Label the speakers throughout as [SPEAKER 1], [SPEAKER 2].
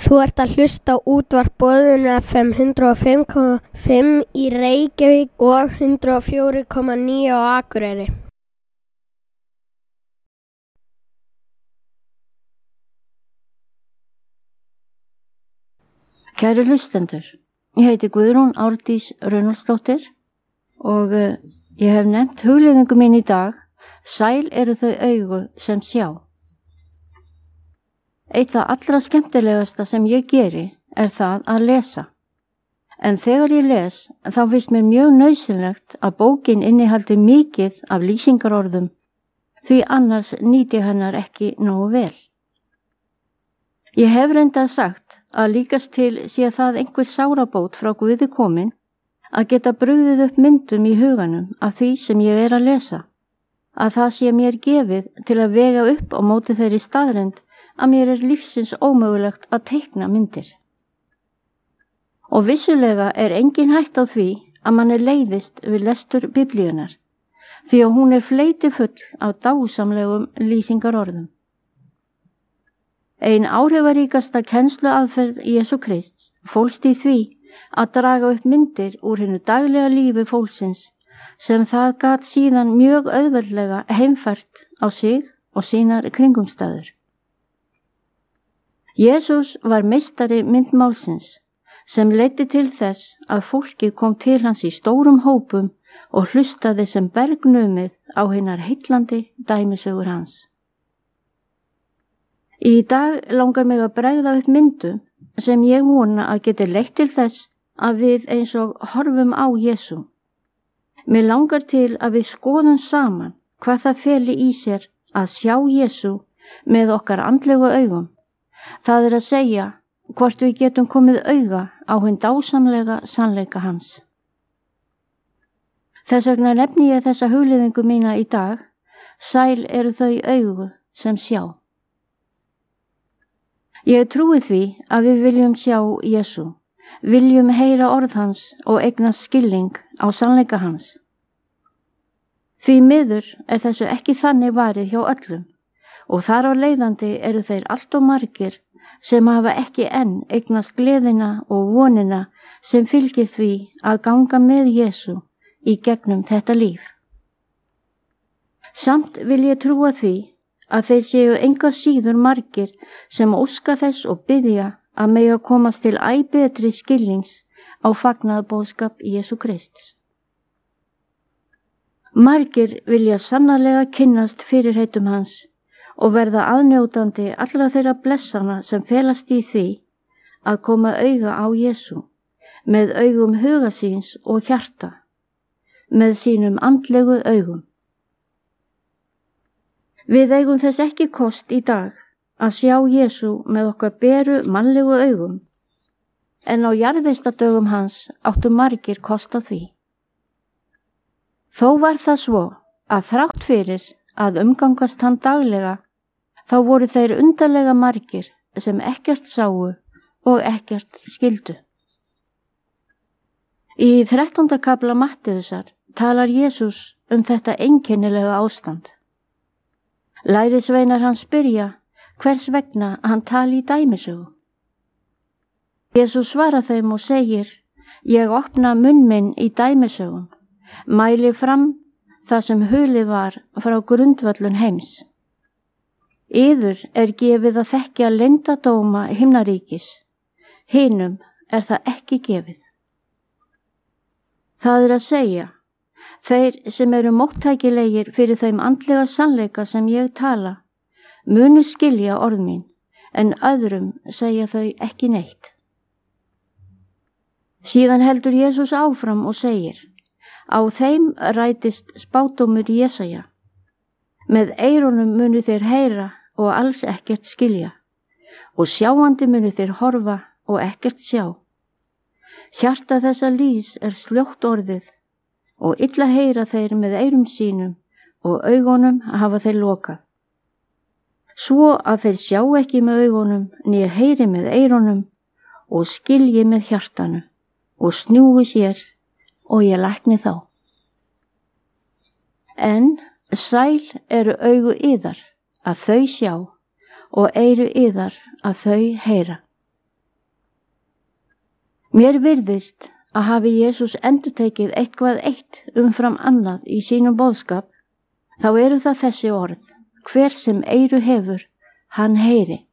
[SPEAKER 1] Þú ert að hlusta á útvarp Boðun FM 105,5 í Reykjavík og 104,9 á Akureyri.
[SPEAKER 2] Kæru hlustendur, ég heiti Guðrún Árdís Runolfsdóttir og ég hef nefnt hugleiðingu mín í dag, sæl eru þau augu sem sjá. Eitt það allra skemmtilegasta sem ég geri það að lesa. En þegar ég les, þá finnst mér mjög nauðsynlegt að bókin innihaldi mikið af lýsingarorðum, því annars nýti hennar ekki nógu vel. Ég hef reyndar sagt að líkast til sé það einhver sárabót frá Guði komin að geta brugðið upp myndum í huganum af því sem ég að lesa, að það sé mér gefið til að vega upp á móti þeirri staðreynd að mér lífsins ómögulegt að teikna myndir. Og vissulega engin hætt á því að manni leiðist við lestur Biblíunnar, því að hún fleytifull af dásamlegum lýsingarorðum. Ein áhrifaríkasta kennsluaðferð Jesú Krists fólst í því að draga upp myndir úr hinu daglega lífi fólksins sem það gat síðan mjög auðveldlega heimfært á sig og sínar kringumstæður. Jesús var meistari myndmálsins sem leiddi til þess að fólkið kom til hans í stórum hópum og hlustaði sem bergnumið á hinar heillandi dæmisögur hans. Í dag langar mig að bregða upp myndum sem ég vona að geti leitt til þess að við eins og horfum á Jesú. Mér langar til að við skoðum saman hvað það feli í sér að sjá Jesú með okkar andlegu augum. Það að segja hvort við getum komið auga á hinn dásamlega sannleika hans. Þess vegna nefni ég þessa hugleiðingu mína í dag, sæl eru þau augu sem sjá. Ég trúi því að við viljum sjá Jesú, viljum heyra orð hans og eignast skilning á sannleika hans. Því miður þessu ekki þannig varið hjá öllum. Og þar á leiðandi eru þeir allt og margir sem hafa ekki enn eignast gleðina og vonina sem fylgir því að ganga með Jesú í gegnum þetta líf. Samt vil ég trúa því að þeir séu enga síður margir sem óska þess og biðja að mega komast til æ betri skilnings á fagnaðarboðskap Jesú Krists. Margir vilja sannarlega kynnast fyrirheitum hans og verða aðnjótandi allra þeirra blessana sem felast í því að koma auga á Jesú með augum huga síns og hjarta, með sínum andlegu augum. Við eigum þess ekki kost í dag að sjá Jesú með okkar beru mannlegu augum, en á jarðvistadögum hans áttu margir kost á því. Þó var það svo að þrátt fyrir að umgangast hann daglega, þá voru þeir undarlega margir sem ekkert sáu og ekkert skildu. Í 13. kafla Mattheusar talar Jesús þetta einkennilega ástand. Lærisveinar hans spyrja hvers vegna hann tali í dæmisögu. Jesús svarar þeim og segir: Ég opna munn minn í dæmisögum, mæli fram það sem hulið var frá grundvöllun heims. Yður gefið að þekkja leyndardóma himnaríkis, hinum það ekki gefið. Það að segja, þeir sem eru móttækilegir fyrir þeim andlega sannleika sem ég tala, munu skilja orð mín, en öðrum segja þau ekki neitt. Síðan heldur Jesús áfram og segir: Á þeim rætist spádómur Jesaja. Með eyrunum munu þeir heyra og alls ekkert skilja, og sjáandi munu þeir horfa og ekkert sjá. Hjarta þessa lýs sljótt orðið, og illa heyra þeir með eyrum sínum, og augunum hafa þeir lokað. Svo að þeir sjá ekki með augunum, né heyri með eyrunum, og skilji með hjartanu, og snúi sér, og ég lækni þá. En sæl eru augu yðar að þau sjá og eyru yðar að þau heyra. Mér virðist að hafi Jesús endurtekið eitthvað eitt umfram annað í sínum boðskap, þá eru það þessi orð: hver sem eyru hefur, hann heyri.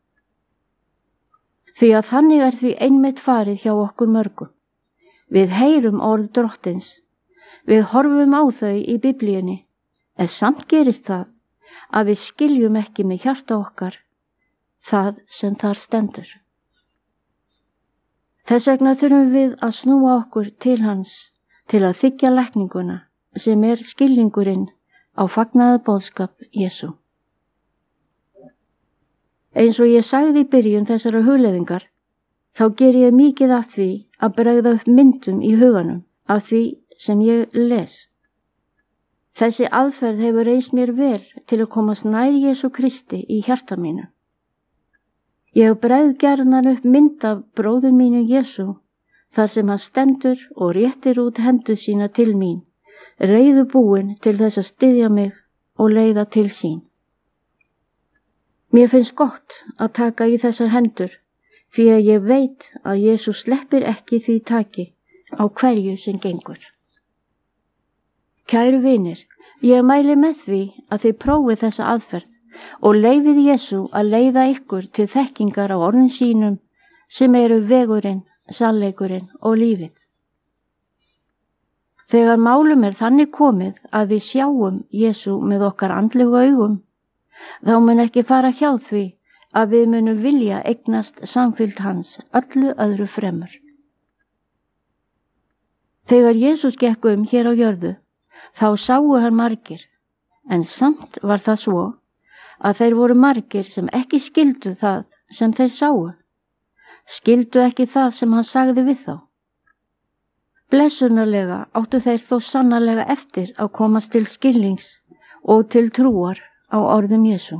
[SPEAKER 2] Því að þannig er því einmitt farið hjá okkur mörgum. Við heyrum orð Drottins, við horfum á þau í Biblíunni, en samt gerist það að við skiljum ekki með hjarta okkar það sem þar stendur. Þess vegna þurfum við að snúa okkur til hans til að þiggja lækninguna sem er skilningurinn á fagnaða boðskap Jesú. Eins og ég sagði í byrjun þessara hugleiðingar, þá ger ég mikið af því að bregða upp myndum í huganum af því sem ég les. Þessi aðferð hefur reynst mér vel til að komast nær Jesú Kristi í hjarta mínu. Ég bregð gjarnan upp mynd af bróður mínu Jesú, þar sem hann stendur og réttir út hendur sína til mín, reiðubúinn til þess að styðja mig og leiða til sín. Mér finnst gott að taka í þessar hendur, því að ég veit að Jesú sleppir ekki því taki á hverju sem gengur. Kæru vinir, ég mæli með því að þið prófið þessa aðferð og leyfið Jesú að leiða ykkur til þekkingar á orðum sínum sem eru vegurinn, sannleikurinn og lífið. Þegar málum er þannig komið að við sjáum Jesú með okkar andlegu augum, þá mun ekki fara hjá því að við munum vilja eignast samfylgd hans öllu öðru fremur. Þegar Jesús gekk hér á jörðu, þá sáu hann margir, en samt var það svo að þeir voru margir sem ekki skildu það sem þeir sáu, skildu ekki það sem hann sagði við þá. Blessunarlega áttu þeir þó sannarlega eftir að komast til skilnings og til trúar á orðum Jesú.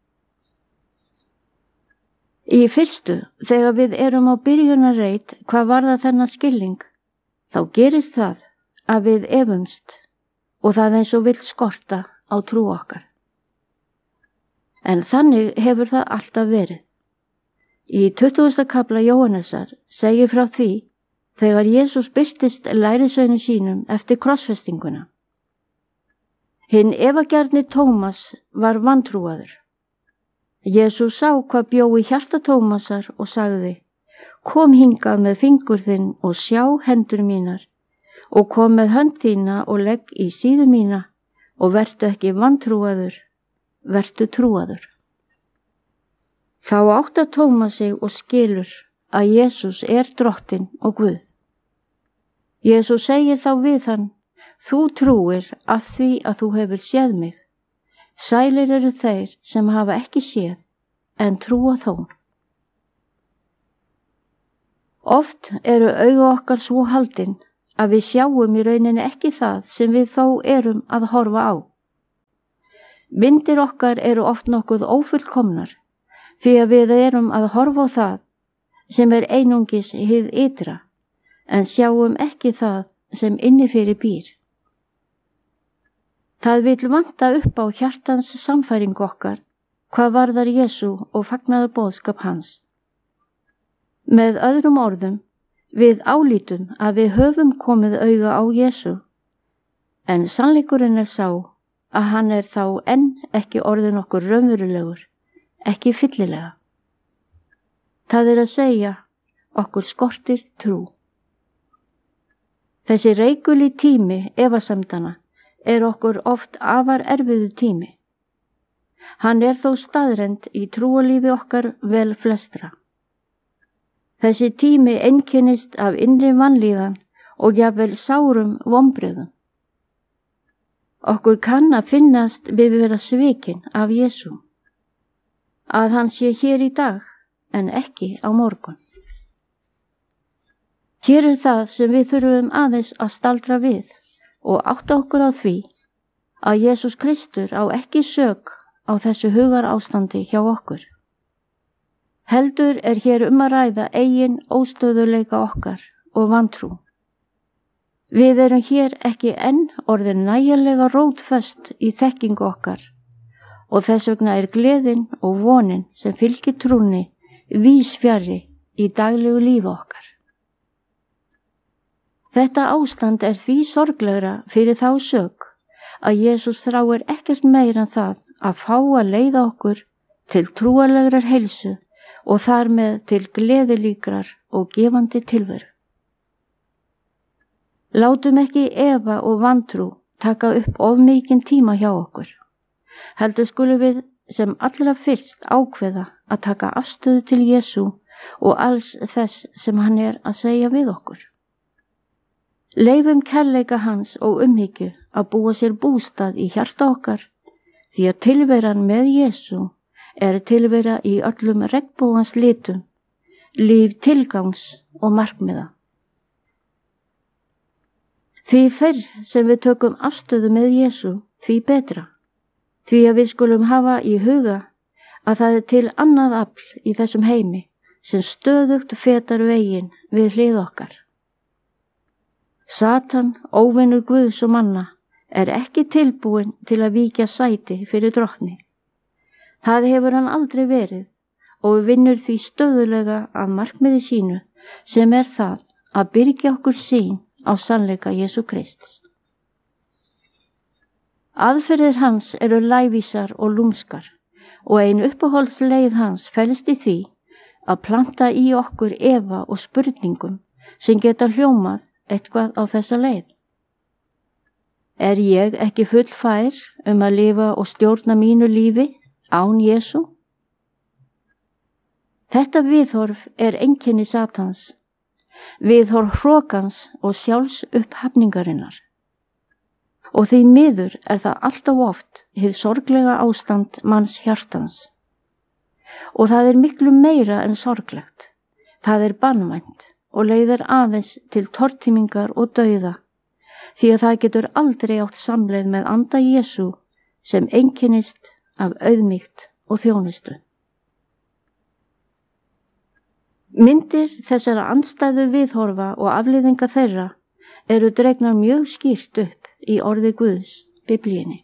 [SPEAKER 2] Í fyrstu, þegar við erum á byrjunarreit hvað varðar þennan skilning, þá gerist það að við efumst og það eins og vill skorta á trú okkar. En þannig hefur það alltaf verið. Í 20. kafla Jóhannesar segir frá því þegar Jesús birtist lærisveinum sínum eftir krossfestinguna. Hinn efagjarni Tómas var vantrúaður. Jesús sá hvað bjó í hjarta Tómasar og sagði: kom hingað með fingur þinn og sjá hendur mínar, og kom með hönd þína og legg í síðu mína, og vertu ekki vantrúaður, vertu trúaður. Þá átta Tómas sig og skilur að Jesús er Drottinn og Guð. Jesús segir þá við hann: þú trúir af því að þú hefur séð mig. Sælir eru þeir sem hafa ekki séð, en trúa þó. Oft eru augu okkar svo haldin að við sjáum í rauninni ekki það sem við þó erum að horfa á. Myndir okkar eru oft nokkuð ófullkomnar, því að við erum að horfa á það sem er einungis hið ytra, en sjáum ekki það sem inni fyrir býr. Það vill vanta upp á hjartans samfæringu okkar hvað varðar Jesú og fagnaðar boðskap hans. Með öðrum orðum, við álítum að við höfum komið auga á Jesú, en sannleikurinn er sá að hann er þá enn ekki orðin okkur raunverulegur, ekki fyllilega. Það er að segja, okkur skortir trú. Þessi reikuli tími efasemdana er okkur oft afar erfiðu tími. Hann er þó staðrend í trúalífi okkar vel flestra. Þessi tími einkennist af innri vanlíðan og jafnvel sárum vonbrigðum. Okkur kann að finnast við vera svikin af Jesú, að hann sé hér í dag en ekki á morgun. Hér er það sem við þurfum aðeins að staldra við og átta okkur á því að Jesús Kristur á ekki sök á þessu hugar ástandi hjá okkur. Heldur er hér að ræða eigin óstöðuleika okkar og vantrú. Við erum hér ekki enn orðin nægilega rótföst í þekkingu okkar og þess vegna er gleðin og vonin sem fylgir trúnni víðs fjarri í daglegu lífi okkar. Þetta ástand því sorglegra fyrir þá sök að Jesús þráir ekkert meira en það að fá að leiða okkur til trúarlegrar heilsu og þar með til gleðilíkrar og gefandi tilveru. Látum ekki efa og vantrú taka upp of mikinn tíma hjá okkur. Heldur skulum við sem allra fyrst ákveða að taka afstöðu til Jesú og alls þess sem hann að segja við okkur. Leifum kærleika hans og umhyggju að búa sér bústað í hjarta okkar, því að tilveran með Jesú tilvera í öllum regnbogans litum, líf tilgangs og markmiða. Því fyrr sem við tökum afstöðu með Jesú, því betra, því að við skulum hafa í huga að það til annað afl í þessum heimi sem stöðugt fetar veginn við hlið okkar. Satan, óvinur Guðs og manna, ekki tilbúinn til að víkja sæti fyrir drottni. Það hefur hann aldrei verið og vinnur því stöðulega að markmiði sínu sem það að byrgja okkur sýn á sannleika Jesú Krists. Aðferðir hans eru lævísar og lúmskar og ein uppáhaldsleið hans felst í því að planta í okkur efa og spurningum sem geta hljómað eitthvað á þessa leið. Ég ekki fullfær að lifa og stjórna mínu lífi án Jesú? Þetta viðhorf einkenni Satans, viðhorf hrokans og sjálfs upphafningarinnar. Og því miður það alltaf oft hið sorglega ástand manns hjartans. Og það miklu meira en sorglegt. Það banvænt og leiðir aðeins til tortímingar og dauða, því að það getur aldrei átt samleið með anda Jesú sem einkennist af auðmýkt og þjónustu. Myndir þessara andstæðu viðhorfa og afleiðinga þeirra dregnar mjög skýrt upp í orði Guðs, Biblíunni.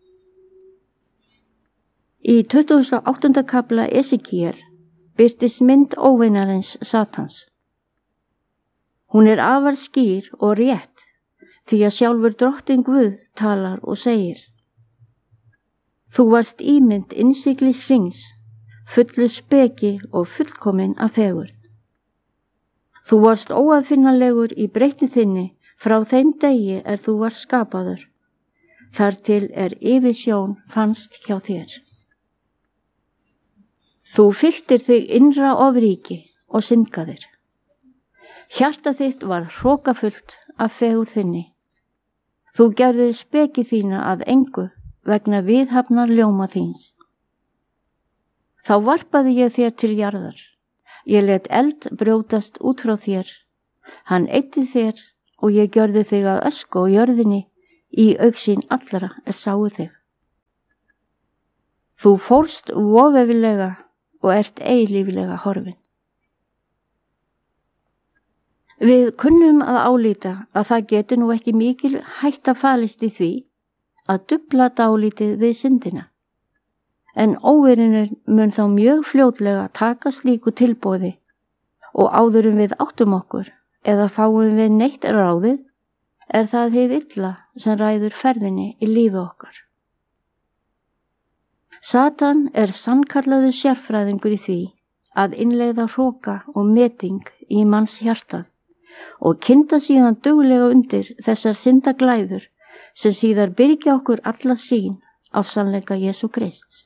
[SPEAKER 2] Í 28. kafla Esekiel birtist mynd óvinarins Satans. Hún afar skýr og rétt, því að sjálfur drottinn Guð talar og segir: Þú varst ímynd innsiglis hrings, fullu speki og fullkomin af fegurð. Þú varst óaðfinnanlegur í breytni þinni frá þeim degi þú varst skapaður, þar til yfirsjón fannst hjá þér. Þú fylltir þig innra ofríki og syndgaðir. Hjarta þitt var hrokafullt af fegurð þinni. Þú gerðir speki þína að engu vegna viðhafnar ljóma þíns. Þá varpaði ég þér til jarðar. Ég let eld brjótast út frá þér. Hann eyddi þér og ég gjörði þig að ösku á jörðinni í augsýn allra sáu þig. Þú fórst voveiflega og eilíflega horfin. Við kunnum að álíta að það getur nú ekki mikil hætta falist í því að dufla dálítið við syndina. En óvinurinn mun þá mjög fljótlega taka slíku tilboði og áðurum við áttum okkur eða fáum við neitt ráðið, það hið illa sem ræður ferðinni í lífi okkar. Satan sannkallaður sérfræðingur í því að innleiða hroka og meting í manns hjartað og kynda síðan duglega undir þessar syndaglæður sem síðar byrgja okkur alla sýn á sannleika Jesú Krists.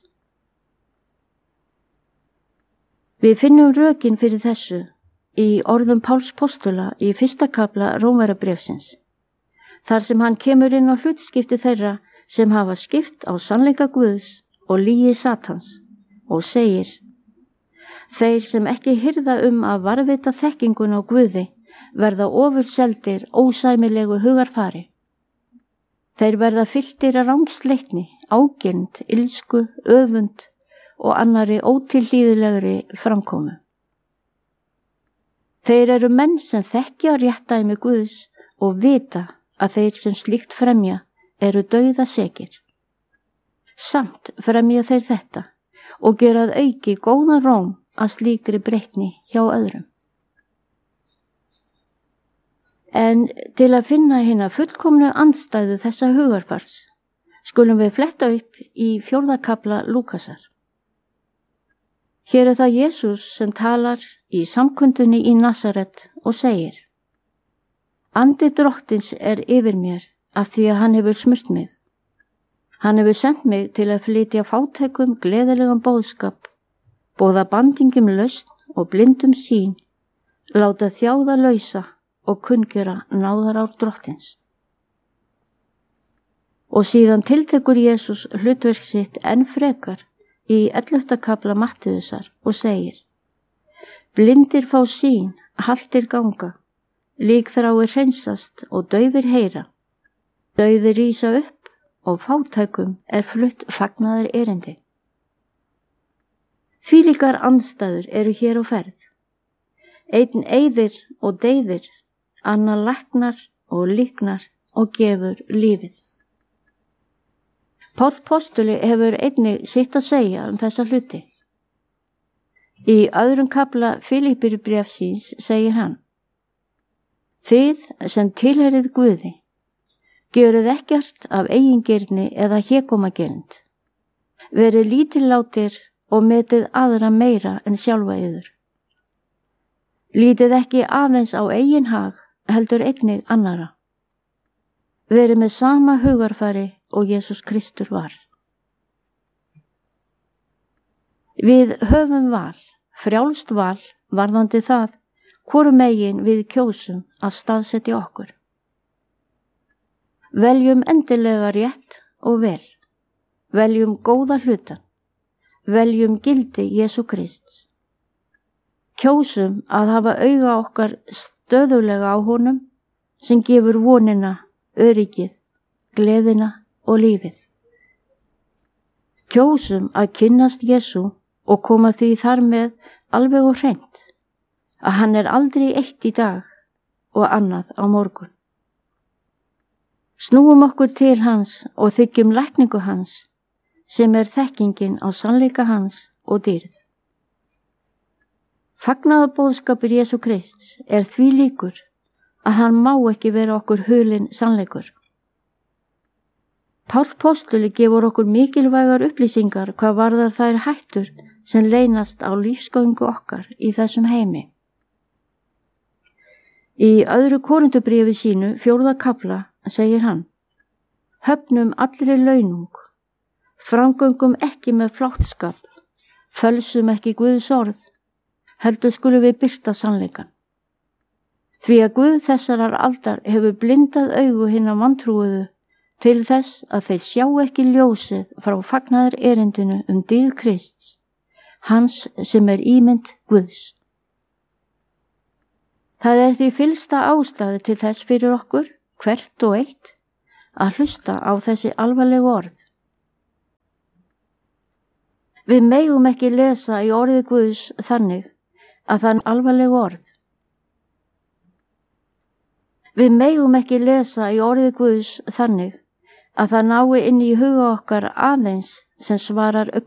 [SPEAKER 2] Við finnum rökin fyrir þessu í orðum Páls postula í 1. kafla Rómverjabréfsins, þar sem hann kemur inn á hlutskipti þeirra sem hafa skipt á sannleika Guðs og lygi Satans og segir: Þeir sem ekki hirða að varðveita þekkingun á Guði verða ofurseldir ósæmilegu hugarfari. Þeir verða fylltir af rangsleitni, ágirnd, ilsku, öfund og annarri ótilhlýðilegri framkomu. Þeir menn sem þekkja réttdæmi Guðs og vita að þeir sem slíkt fremja dauðasekir. Samt fremja þeir þetta og gera að auki góðan róm að slíkri breytni hjá öðrum. En til að finna hina fullkomnu andstæðu þessa hugarfars skulum við fletta upp í 4. kafla Lúkasar. Hér það Jesús sem talar í samkundunni í Nasaret og segir: Andi Drottins yfir mér af því að hann hefur smurt mig. Hann hefur sendt mig til að flytja fátækum gleðilegan boðskap, boða bandingum lausn og blindum sýn, láta þjáða lausa og kunngjöra náðarár Drottins. Og síðan tiltekur Jesús hlutverk sitt enn frekar í 11. kafla Mattheusar og segir: Blindir fá sýn, haltir ganga, líkþráir hreinsast og daufir heyra, dauðir rísa upp og fátækum flutt fagnaðar erindi. Þvílíkar andstæður eru hér á ferð. Einn eyðir og deyðir, annar læknar og líknar og gefur lífið. Páll postuli hefur einnig sitt að segja þessa hluti. Í 2. kafla Filippíubréfsins segir hann: Þið sem tilheyrið Guði, gjörið ekkert af eigingirni eða hégómagirnd. Verið lítillátir og metið aðra meira en sjálfa yður. Lítið ekki aðeins á eigin hag, heldur einnig annara. Verið með sama hugarfari og Jesús Kristur var. Við höfum val, frjálst val, varðandi það, hvoru megin við kjósum að staðsetja okkur. Veljum endilega rétt og vel. Veljum góða hlutan. Veljum gildi Jesú Krists. Kjósum að hafa auga okkar stöðulega á honum sem gefur vonina, öryggið, gleðina og lífið. Kjósum að kynnast Jesú og koma því þar með alveg og hreint að hann aldrei eitt í dag og annað á morgun. Snúum okkur til hans og þiggjum lækningu hans sem þekkingin á sannleika hans og dýrð. Fagnaðarboðskapur Jesú Krists því líkur að hann má ekki vera okkur hulinn sannleikur. Páll postuli gefur okkur mikilvægar upplýsingar hvað varðar þær hættur sem leynast á lífsgöngu okkar í þessum heimi. Í 2. Korintubréfi sínu 4. kafla segir hann: Höfnum allri launung, framgöngum ekki með flátskap, fölsum ekki Guðs orð, heldur skulum við birta sannleikan. Því að Guð þessarar aldar hefur blindað augu hinna vantrúuðu til þess að þeir sjá ekki ljósið frá fagnaðar erindinu dýrð Krists, hans sem ímynd Guðs. Það því fyllsta ástæðu til þess fyrir okkur, hvert og eitt, að hlusta á þessi alvarlegu orð. Við megum ekki lesa í orði Guðs þannig að það alvarlegu orð. Við megum ekki lesa í orði Guðs þannig að það nái inn í huga okkar aðeins sem svarar